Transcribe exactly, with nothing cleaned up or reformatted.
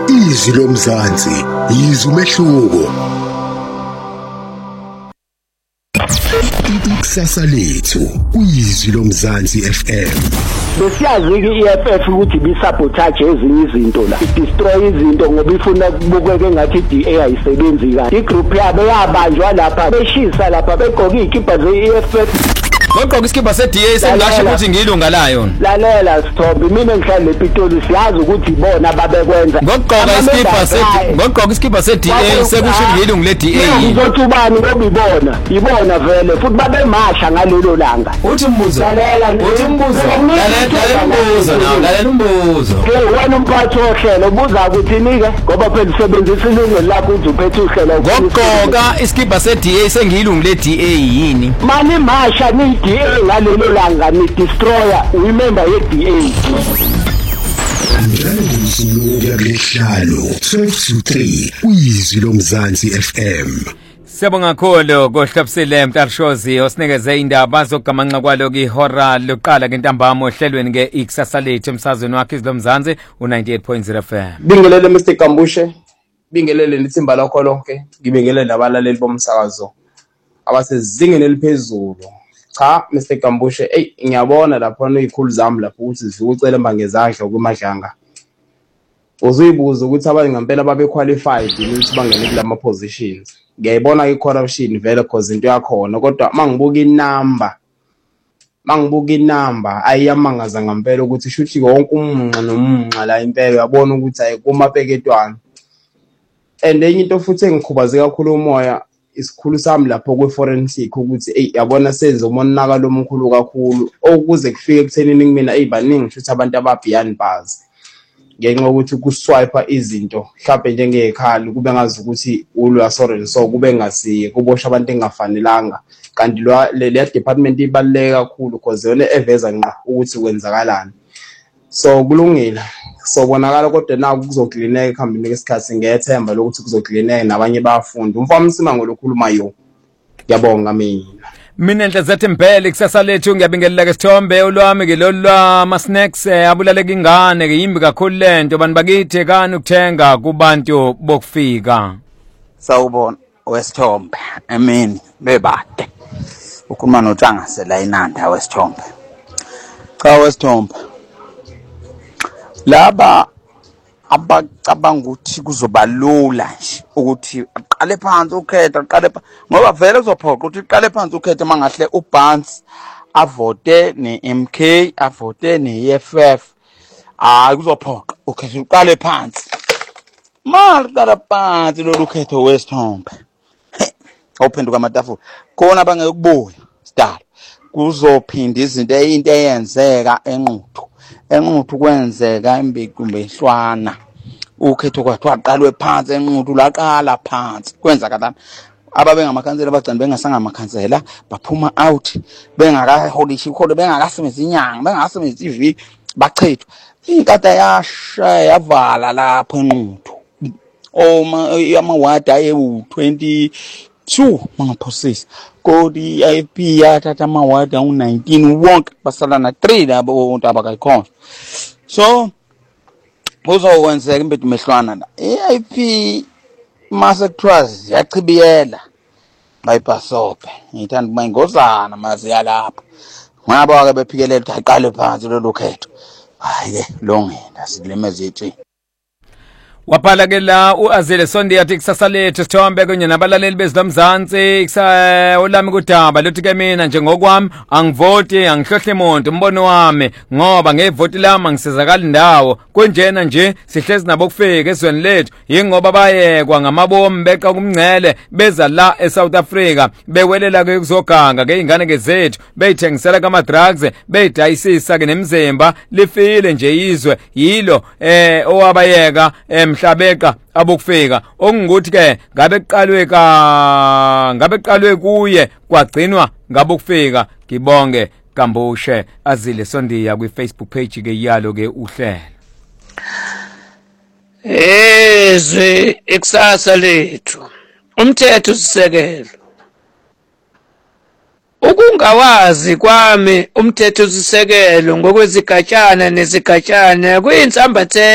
Izwi lomzansi, izwi umehluko. Ikusasa lethu, izwi lomzansi F M. Besiyazi ke I F F ukuthi bisabotage ezinye izinto la. Destroy izinto ngoba ifuna kubukeke ngathi I D A ayisebenzi kahle. I-group yabo yabanjwa lapha beshisa lapha begqoka izikipa ze-E F F. Ngogqoka isikibha se-D A sengasho ukuthi ngilunga layo. Lalela Sithombe, mina ngihlala lePitoli siyazi ukuthi ibona babekwenza. Ngogqoka isikibha se ngogqoka isikibha se-D A sekusho ngilunga le-D A. Ngizothi ubani ngoba ibona, ibona vele futhi babemasha ngalelo langa. Uthi umbuzo. Uthi umbuzo. Lalela umbuzo nawo, lalela umbuzo. Ke wena umphathi ohlelo ubuza ukuthi nike ngoba phela usebenzisa ilungelo lakho ukuthi uphethe uhlelo. Ngogqoka isikibha se-D A sengilunga le-D A yini? Mani masha ni D A ngalelo langa ni destroyer remember ye D A. Njalo ngisuku yakuhlalo twelve to three izwi lomzansi F M. Siyabonga kakhulu kohlabisile Mtarishozi osinikeze indaba zokugamanxa kwalo kwihora loqala ngentambama ohlelweni ke ikusasa lethu emsazweni wakhe izwi lomzansi u ninety-eight point zero F M. Bingelele Mister Kambushe, bingelele nithimba lokho lonke, ngibingelele nabalaleli bomsakazo abasezingeni eliphezulu. Cha Mister Kambushe, hey ngiyabona lapho izikhulu zami lapho ukuthi zifike ucela mbangezandla kumadlanga. Uzuyibuza ukuthi abantu ngempela babe qualified ukuthi bangene kulama positions. Ngiyayibona i-corruption vele cause into yakhona kodwa mangibuka inamba mangibuka inamba ayiyamangaza ngempela ukuthi shuthi wonke umunqa nomunqa la impela uyabona ukuthi ayikumapheketwana. And enye into futhi engikhubaze kakhulu umoya isikhulu sami lapho kwe-forensic ukuthi hey yabona senze umonakalo omkhulu kakhulu okuze kufike ekuthenini kumina ezibaningi futhi abantu ababeyond bars ngenxa ukuthi kuswipe izinto mhlawumbe njengekhali kube ngazi ukuthi ulwa sorry so kube ngasiye kubosha abantu engafanelanga kanti le department ibaluleke kakhulu because yona eveza ngqa ukuthi kwenzakalani. So kulungile so bonakala kodwa naku kuzoklineka ekhambini kwesikhathi ngiyethemba lokuthi kuzoklineka nabanye bafundi umfana Simango lokhuluma yo. Ngiyabonga mina. Mina Nhlanhlathe Mphele kusasa lethu ngiyabingelela ke Sithombe olwami ke lolwa ama snacks abulaleka ingane ke yimbi kakhulu lento abantu bakithi kani ukuthenga kubantu bokufika. Sawubona wesithombe emini bebade ukhuluma noTshangase la inanda wesithombe. Cha wesithombe laba abacabanga ukuthi kuzobalula nje ukuthi aqale phansi ukhetha aqale ngoba vele kuzophoqa ukuthi uqale phansi ukhetha mangahle uBants avote neM K avote neF F hayi kuzophoqa ukhetha uqale phansi mali qala phansi lo ukhetho wesithombe ophenduka amatafula khona bangekubuya sidala kuzophinda izinto eyinto eyenzeka enquthu enquthu kwenzeka imbikumbe ehlwana ukhetho kwathi waqalwe phansi enquthu laqala phansi kwenza kanjani ababe ngamakhansela bagcina bengasanga amakhansela baphuma out bengakaholishi kholo bengakasebenza inyanga bengasebenza I V bachithwa inkatha yasha yavala lapho enquthu oma yamawadi ayewu twenty-two mangaphosisi kodi I I P yathatha amawadi awu nineteen wonke basala na three labo bonke abakayikhona. So kuzokwenzeka impethu mehlwana la I I P mase trust yachibiyela bayibhasope ngithanda uma ingozana mazi yalapha ngaba ke bephikelela ukuthi aqale phansi lo lokhetho hayi ke longena silemeze ethi waphala ke la uAzile Sonde yathi kusasa lethu Sithombe kunye nabalaleli bezilomzansi kusa olami kudaba lothi ke mina njengokwami angivoti angihlohle umuntu umbono wami ngoba ngevoti lami ngisizakala indawo kunjena nje sihlezi nabo kufika ezweni lethu yingoba bayekwa ngamabomu beqa kumngcele beza la eSouth Africa bewelela ke kuzoganga ke ingane ke zethu beyithengisela kama drugs beyidayisisa ke nemzemba lifile nje izwe yilo eh owabayeka emhlabeka abokufika okungukuthi ke ngabe kuqalwe ka ngabe kuqalwe kuye kwagcinwa ngabokufika ngibonge Kambushe Azile Sondiya kwi Facebook page ke yalo ke uhlelo ezwe ikusasa lethu umthetho sisekelo ukungawazi kwami umthetho sisekelo ngokwezigatshana nezigatshana kuyinsambathe